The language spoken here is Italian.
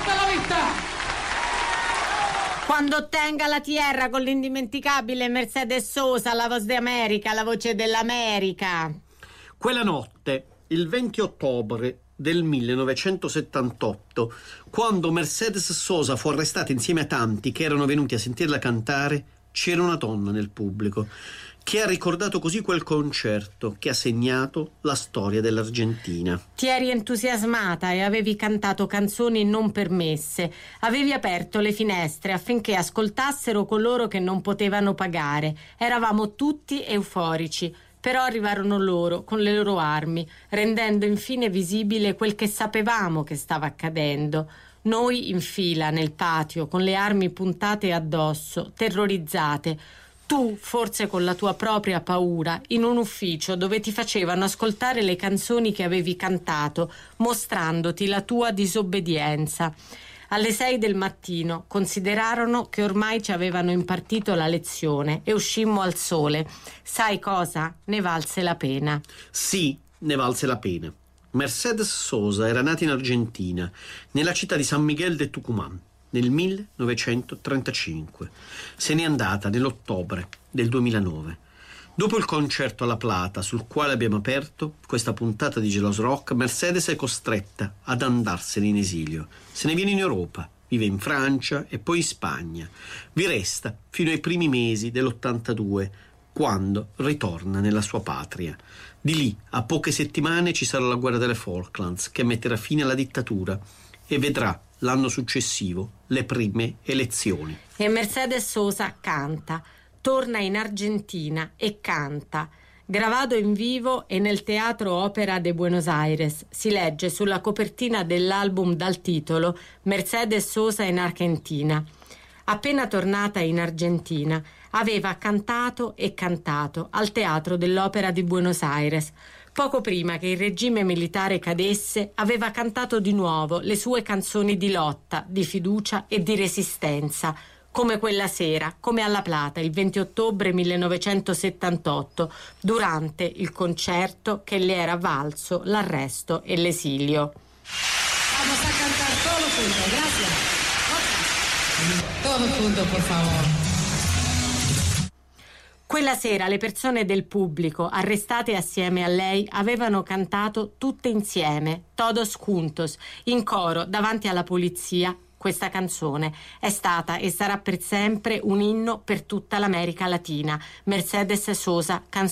hasta la vista! Quando ottenga la tierra con l'indimenticabile Mercedes Sosa, la voce d'America, la voce dell'America. Quella notte, il 20 ottobre del 1978, quando Mercedes Sosa fu arrestata insieme a tanti che erano venuti a sentirla cantare, c'era una donna nel pubblico che ha ricordato così quel concerto che ha segnato la storia dell'Argentina. Ti eri entusiasmata e avevi cantato canzoni non permesse. Avevi aperto le finestre affinché ascoltassero coloro che non potevano pagare. Eravamo tutti euforici. Però arrivarono loro con le loro armi, rendendo infine visibile quel che sapevamo che stava accadendo. Noi in fila nel patio, con le armi puntate addosso, terrorizzate. Tu, forse con la tua propria paura, in un ufficio dove ti facevano ascoltare le canzoni che avevi cantato, mostrandoti la tua disobbedienza. Alle 6 del mattino considerarono che ormai ci avevano impartito la lezione e uscimmo al sole. Sai cosa? Ne valse la pena. Sì, ne valse la pena. Mercedes Sosa era nata in Argentina, nella città di San Miguel de Tucumán, nel 1935. Se n'è andata nell'ottobre del 2009. Dopo il concerto alla Plata, sul quale abbiamo aperto questa puntata di Gelos Rock, Mercedes è costretta ad andarsene in esilio. Se ne viene in Europa, vive in Francia e poi in Spagna. Vi resta fino ai primi mesi dell'82, quando ritorna nella sua patria. Di lì a poche settimane ci sarà la guerra delle Falklands, che metterà fine alla dittatura e vedrà l'anno successivo le prime elezioni. E Mercedes Sosa canta. Torna in Argentina e canta. Gravato in vivo e nel Teatro Opera de Buenos Aires. Si legge sulla copertina dell'album dal titolo Mercedes Sosa in Argentina. Appena tornata in Argentina, aveva cantato e cantato al Teatro dell'Opera di Buenos Aires. Poco prima che il regime militare cadesse, aveva cantato di nuovo le sue canzoni di lotta, di fiducia e di resistenza, come quella sera, come alla Plata, il 20 ottobre 1978, durante il concerto che le era valso l'arresto e l'esilio. Vamos a cantar todos juntos, gracias. Todos juntos, por favor. Quella sera le persone del pubblico arrestate assieme a lei avevano cantato tutte insieme, todos juntos, in coro davanti alla polizia. Questa canzone è stata e sarà per sempre un inno per tutta l'America Latina. Mercedes Sosa, canzone